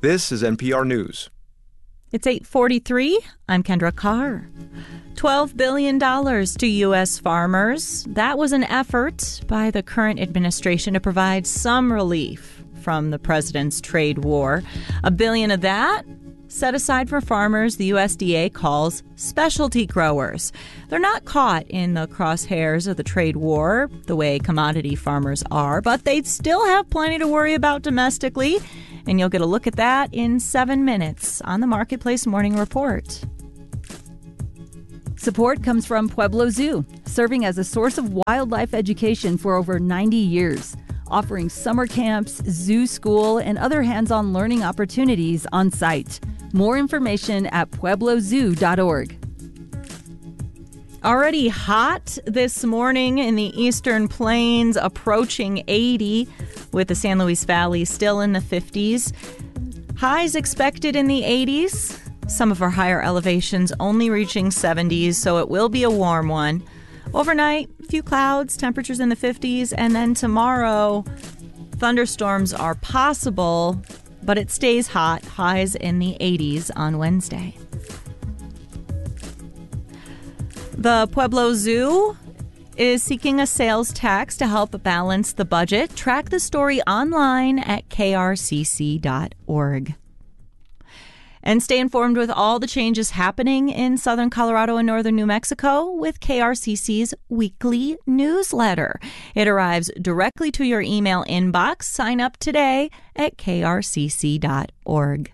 This is NPR News. It's 8:43. I'm Kendra Carr. $12 billion to U.S. farmers. That was an effort by the current administration to provide some relief from the president's trade war. $1 billion of that set aside for farmers the USDA calls specialty growers. They're not caught in the crosshairs of the trade war the way commodity farmers are, but they still have plenty to worry about domestically. And you'll get a look at that in 7 minutes on the Marketplace Morning Report. Support comes from Pueblo Zoo, serving as a source of wildlife education for over 90 years, offering summer camps, zoo school, and other hands-on learning opportunities on site. More information at pueblozoo.org. Already hot this morning in the Eastern Plains, approaching 80, with the San Luis Valley still in the 50s. Highs expected in the 80s. Some of our higher elevations only reaching 70s, so it will be a warm one. Overnight, a few clouds, temperatures in the 50s, and then tomorrow, thunderstorms are possible, but it stays hot, highs in the 80s on Wednesday. The Pueblo Zoo is seeking a sales tax to help balance the budget. Track the story online at krcc.org. And stay informed with all the changes happening in southern Colorado and northern New Mexico with KRCC's weekly newsletter. It arrives directly to your email inbox. Sign up today at krcc.org.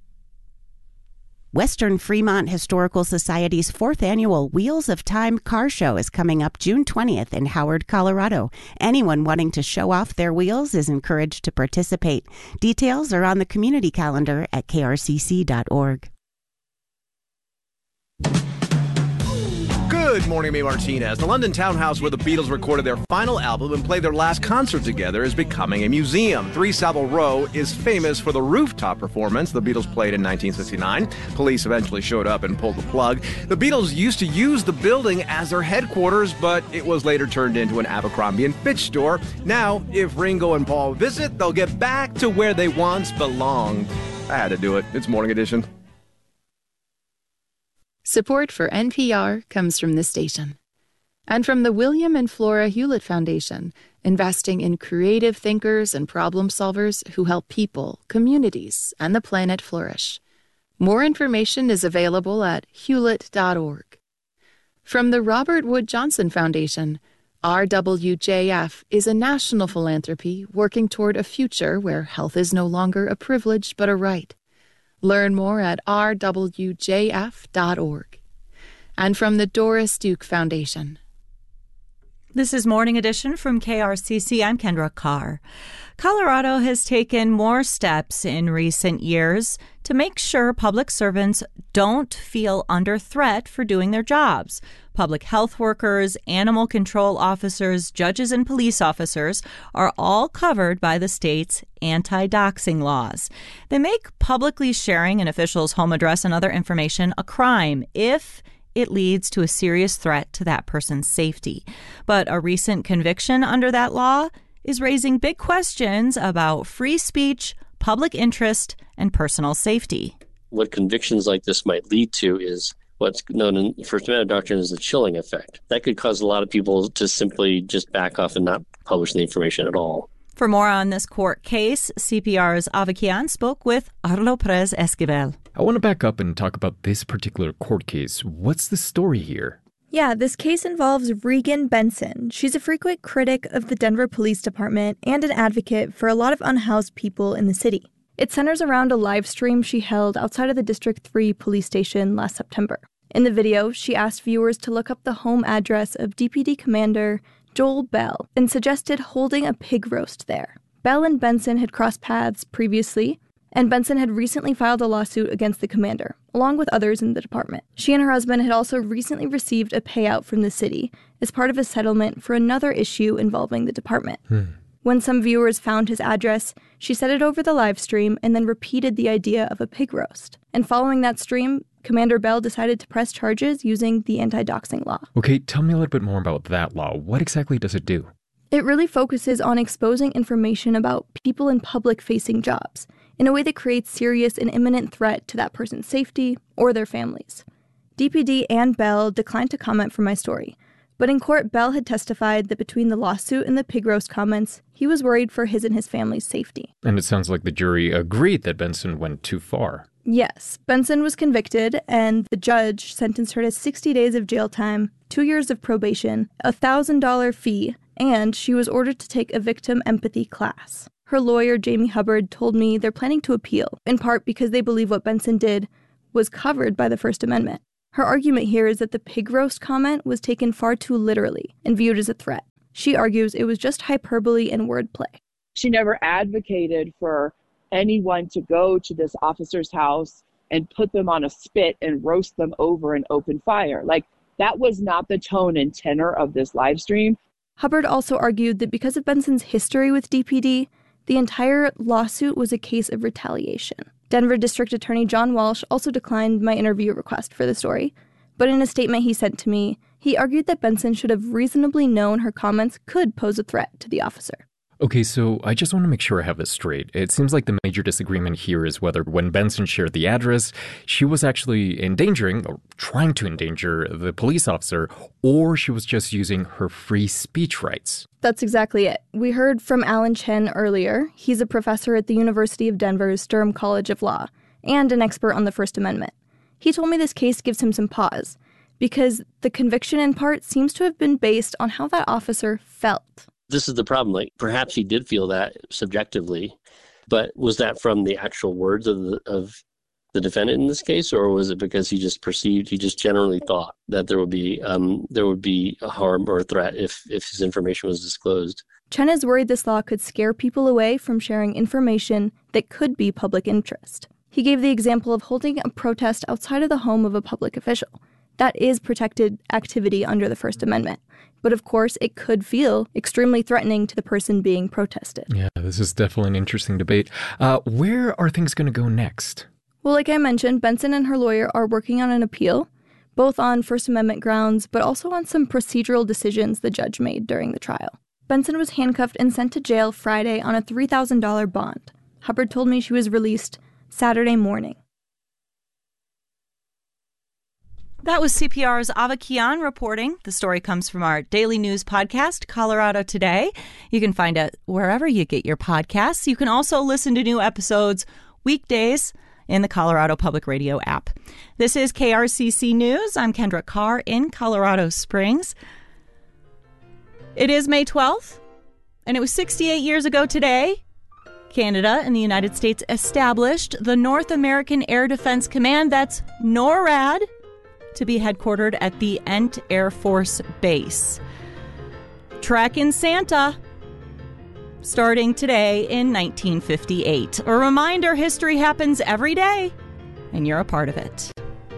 Western Fremont Historical Society's 4th annual Wheels of Time car show is coming up June 20th in Howard, Colorado. Anyone wanting to show off their wheels is encouraged to participate. Details are on the community calendar at krcc.org. Good morning, May Martinez. The London townhouse where the Beatles recorded their final album and played their last concert together is becoming a museum. 3 Savile Row is famous for the rooftop performance the Beatles played in 1969. Police eventually showed up and pulled the plug. The Beatles used to use the building as their headquarters, but it was later turned into an Abercrombie & Fitch store. Now, if Ringo and Paul visit, they'll get back to where they once belonged. I had to do it. It's Morning Edition. Support for NPR comes from this station and from the William and Flora Hewlett Foundation, investing in creative thinkers and problem solvers who help people, communities, and the planet flourish. More information is available at hewlett.org. From the Robert Wood Johnson Foundation, RWJF is a national philanthropy working toward a future where health is no longer a privilege but a right. Learn more at rwjf.org. And from the Doris Duke Foundation. This is Morning Edition from KRCC. I'm Kendra Carr. Colorado has taken more steps in recent years to make sure public servants don't feel under threat for doing their jobs. Public health workers, animal control officers, judges, and police officers are all covered by the state's anti-doxing laws. They make publicly sharing an official's home address and other information a crime if it leads to a serious threat to that person's safety. But a recent conviction under that law is raising big questions about free speech, public interest, and personal safety. What convictions like this might lead to is what's known in First Amendment doctrine as the chilling effect. That could cause a lot of people to simply just back off and not publish the information at all. For more on this court case, CPR's Avakian spoke with Arlo Perez Esquivel. I want to back up and talk about this particular court case. What's the story here? Yeah, this case involves Regan Benson. She's a frequent critic of the Denver Police Department and an advocate for a lot of unhoused people in the city. It centers around a live stream she held outside of the District 3 police station last September. In the video, she asked viewers to look up the home address of DPD Commander Joel Bell and suggested holding a pig roast there. Bell and Benson had crossed paths previously, and Benson had recently filed a lawsuit against the commander, along with others in the department. She and her husband had also recently received a payout from the city as part of a settlement for another issue involving the department. When some viewers found his address, she said it over the live stream and then repeated the idea of a pig roast. And following that stream, Commander Bell decided to press charges using the anti-doxing law. Okay, tell me a little bit more about that law. What exactly does it do? It really focuses on exposing information about people in public-facing jobs. in a way that creates serious and imminent threat to that person's safety or their families. DPD and Bell declined to comment for my story, but in court, Bell had testified that between the lawsuit and the pig roast comments, he was worried for his and his family's safety. And it sounds like the jury agreed that Benson went too far. Yes, Benson was convicted, and the judge sentenced her to 60 days of jail time, 2 years of probation, a $1,000 fee, and she was ordered to take a victim empathy class. Her lawyer, Jamie Hubbard, told me they're planning to appeal, in part because they believe what Benson did was covered by the First Amendment. Her argument here is that the pig roast comment was taken far too literally and viewed as a threat. She argues it was just hyperbole and wordplay. She never advocated for anyone to go to this officer's house and put them on a spit and roast them over an open fire. Like, that was not the tone and tenor of this live stream. Hubbard also argued that because of Benson's history with DPD, the entire lawsuit was a case of retaliation. Denver District Attorney John Walsh also declined my interview request for the story, but in a statement he sent to me, he argued that Benson should have reasonably known her comments could pose a threat to the officer. Okay, so I just want to make sure I have this straight. It seems like the major disagreement here is whether when Benson shared the address, she was actually endangering or trying to endanger the police officer, or she was just using her free speech rights. That's exactly it. We heard from Alan Chen earlier. He's a professor at the University of Denver's Durham College of Law and an expert on the First Amendment. He told me this case gives him some pause because the conviction in part seems to have been based on how that officer felt. This is the problem. Like, perhaps he did feel that subjectively, but was that from the actual words of the defendant in this case, or was it because he just generally thought that there would be a harm or a threat if his information was disclosed? Chen is worried this law could scare people away from sharing information that could be public interest. He gave the example of holding a protest outside of the home of a public official. That is protected activity under the First Amendment. But of course, it could feel extremely threatening to the person being protested. Yeah, this is definitely an interesting debate. Where are things going to go next? Well, like I mentioned, Benson and her lawyer are working on an appeal, both on First Amendment grounds, but also on some procedural decisions the judge made during the trial. Benson was handcuffed and sent to jail Friday on a $3,000 bond. Hubbard told me she was released Saturday morning. That was CPR's Ava Kian reporting. The story comes from our daily news podcast, Colorado Today. You can find it wherever you get your podcasts. You can also listen to new episodes weekdays in the Colorado Public Radio app. This is KRCC News. I'm Kendra Carr in Colorado Springs. It is May 12th, and it was 68 years ago today. Canada and the United States established the North American Air Defense Command, that's NORAD, to be headquartered at the Ent Air Force Base. Trackin' Santa, starting today in 1958. A reminder, history happens every day, and you're a part of it.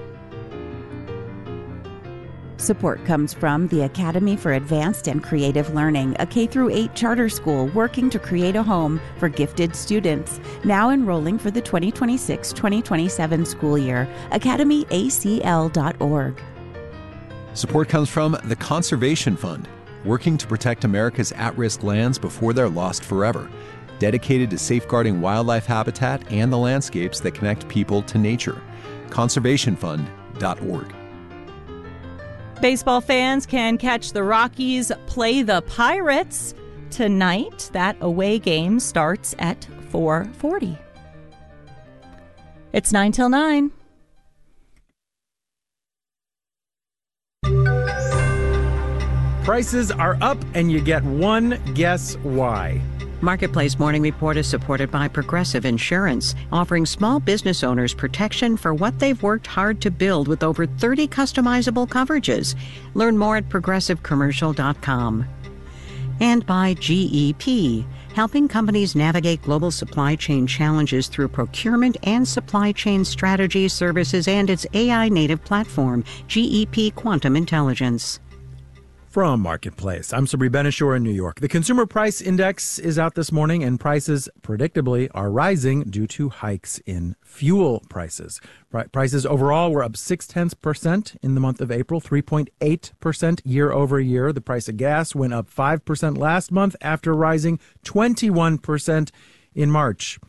Support comes from the Academy for Advanced and Creative Learning, a K-8 charter school working to create a home for gifted students. Now enrolling for the 2026-2027 school year. academyacl.org. Support comes from the Conservation Fund, working to protect America's at-risk lands before they're lost forever. Dedicated to safeguarding wildlife habitat and the landscapes that connect people to nature. conservationfund.org. Baseball fans can catch the Rockies play the Pirates tonight. That away game starts at 4:40. It's 9 till 9. Prices are up, and you get one guess why. Marketplace Morning Report is supported by Progressive Insurance, offering small business owners protection for what they've worked hard to build with over 30 customizable coverages. Learn more at progressivecommercial.com. And by GEP, helping companies navigate global supply chain challenges through procurement and supply chain strategy services and its AI-native platform, GEP Quantum Intelligence. From Marketplace, I'm Sabri Benishore in New York. The Consumer Price Index is out this morning, and prices, predictably, are rising due to hikes in fuel prices. Prices overall were up 0.6% in the month of April, 3.8% year over year. The price of gas went up 5% last month after rising 21% in March.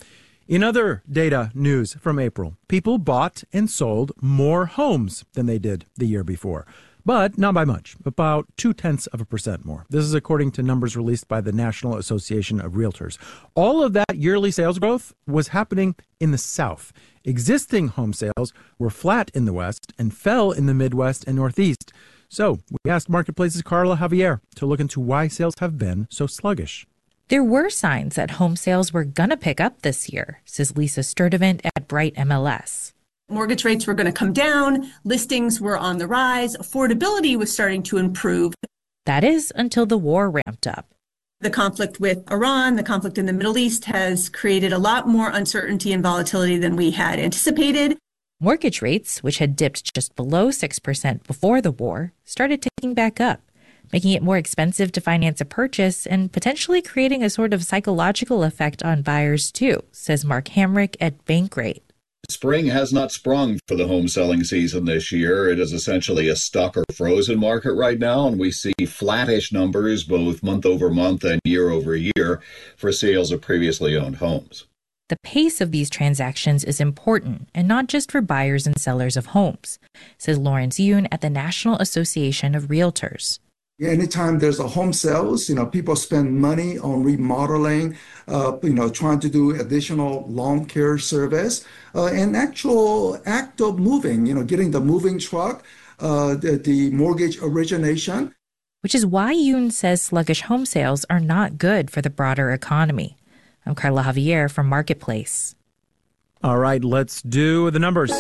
In other data news from April, people bought and sold more homes than they did the year before. But not by much, about 0.2% more. This is according to numbers released by the National Association of Realtors. All of that yearly sales growth was happening in the South. Existing home sales were flat in the West and fell in the Midwest and Northeast. So we asked Marketplace's Carla Javier to look into why sales have been so sluggish. There were signs that home sales were going to pick up this year, says Lisa Sturdivant at Bright MLS. Mortgage rates were going to come down, listings were on the rise, affordability was starting to improve. That is until the war ramped up. The conflict with Iran, the conflict in the Middle East has created a lot more uncertainty and volatility than we had anticipated. Mortgage rates, which had dipped just below 6% before the war, started ticking back up, making it more expensive to finance a purchase and potentially creating a sort of psychological effect on buyers too, says Mark Hamrick at Bankrate. Spring has not sprung for the home selling season this year. It is essentially a stuck or frozen market right now, and we see flattish numbers both month over month and year over year for sales of previously owned homes. The pace of these transactions is important, and not just for buyers and sellers of homes, says Lawrence Yoon at the National Association of Realtors. Anytime there's a home sales, people spend money on remodeling, trying to do additional lawn care service, and actual act of moving, getting the moving truck, the mortgage origination. Which is why Yoon says sluggish home sales are not good for the broader economy. I'm Carla Javier from Marketplace. All right, let's do the numbers.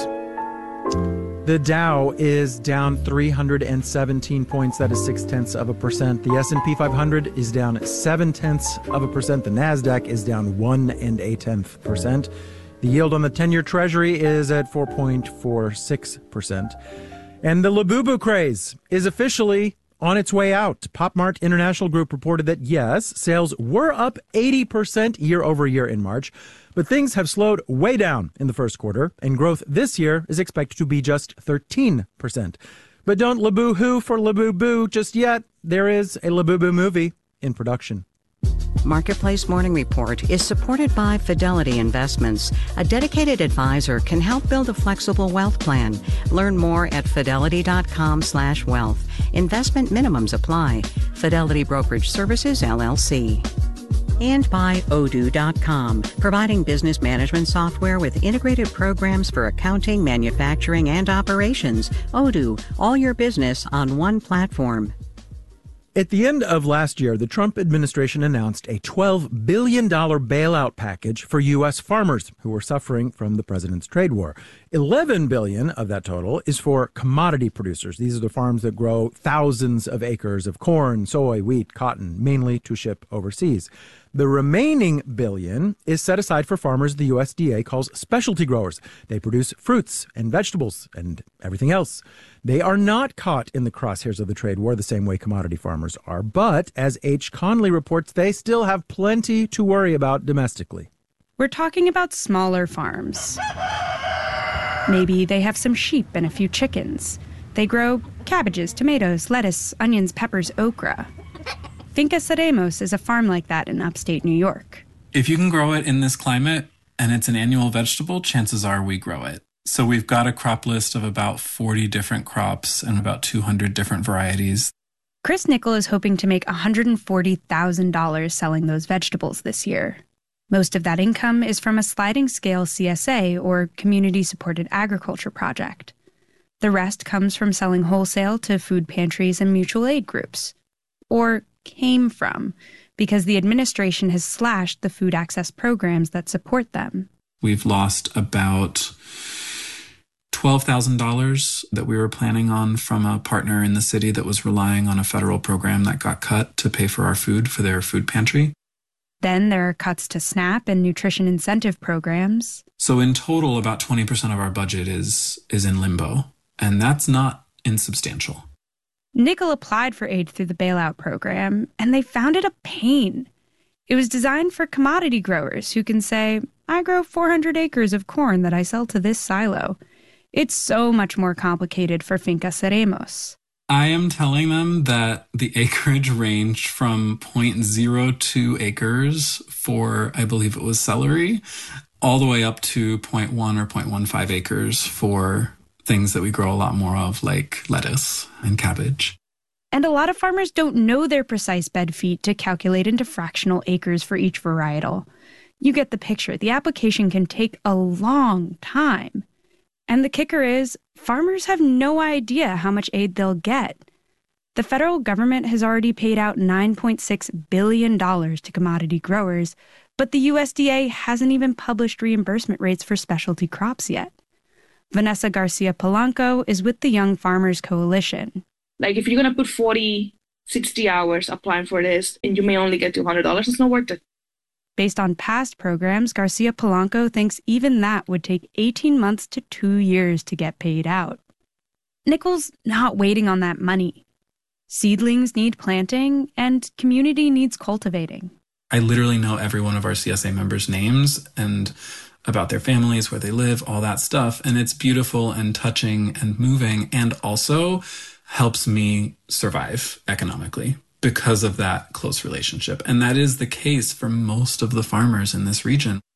The Dow is down 317 points. That is 0.6%. The S&P 500 is down 0.7%. The Nasdaq is down 1.8%. The yield on the 10-year Treasury is at 4.46%. And the Labubu craze is officially on its way out. Pop Mart International Group reported that, yes, sales were up 80% year over year in March, but things have slowed way down in the first quarter, and growth this year is expected to be just 13%. But don't Labubu for Labubu just yet. There is a Labubu movie in production. Marketplace Morning Report is supported by Fidelity Investments. A dedicated advisor can help build a flexible wealth plan. Learn more at fidelity.com/wealth. Investment minimums apply. Fidelity Brokerage Services, LLC. And by Odoo.com, providing business management software with integrated programs for accounting, manufacturing, and operations. Odoo, all your business on one platform. At the end of last year, the Trump administration announced a $12 billion bailout package for U.S. farmers who were suffering from the president's trade war. $11 billion of that total is for commodity producers. These are the farms that grow thousands of acres of corn, soy, wheat, cotton, mainly to ship overseas. The remaining billion is set aside for farmers the USDA calls specialty growers. They produce fruits and vegetables and everything else. They are not caught in the crosshairs of the trade war the same way commodity farmers are. But as H. Conley reports, they still have plenty to worry about domestically. We're talking about smaller farms. Maybe they have some sheep and a few chickens. They grow cabbages, tomatoes, lettuce, onions, peppers, okra. Finca Ceremos is a farm like that in upstate New York. If you can grow it in this climate and it's an annual vegetable, chances are we grow it. So we've got a crop list of about 40 different crops and about 200 different varieties. Chris Nickel is hoping to make $140,000 selling those vegetables this year. Most of that income is from a sliding scale CSA, or Community Supported Agriculture project. The rest comes from selling wholesale to food pantries and mutual aid groups. Or came from, because the administration has slashed the food access programs that support them. We've lost about $12,000 that we were planning on from a partner in the city that was relying on a federal program that got cut to pay for our food for their food pantry. Then there are cuts to SNAP and nutrition incentive programs. So in total, about 20% of our budget is in limbo, and that's not insubstantial. Nickel applied for aid through the bailout program, and they found it a pain. It was designed for commodity growers who can say, I grow 400 acres of corn that I sell to this silo. It's so much more complicated for Finca Ceremos. I am telling them that the acreage ranged from 0.02 acres for, I believe it was celery, all the way up to 0.1 or 0.15 acres for things that we grow a lot more of, like lettuce and cabbage. And a lot of farmers don't know their precise bed feet to calculate into fractional acres for each varietal. You get the picture. The application can take a long time. And the kicker is, farmers have no idea how much aid they'll get. The federal government has already paid out $9.6 billion to commodity growers, but the USDA hasn't even published reimbursement rates for specialty crops yet. Vanessa Garcia Polanco is with the Young Farmers Coalition. Like, if you're going to put 40, 60 hours applying for this and you may only get $200, it's not worth it. Based on past programs, Garcia Polanco thinks even that would take 18 months to 2 years to get paid out. Nickel's not waiting on that money. Seedlings need planting, and community needs cultivating. I literally know every one of our CSA members' names and about their families, where they live, all that stuff. And it's beautiful and touching and moving, and also helps me survive economically because of that close relationship. And that is the case for most of the farmers in this region.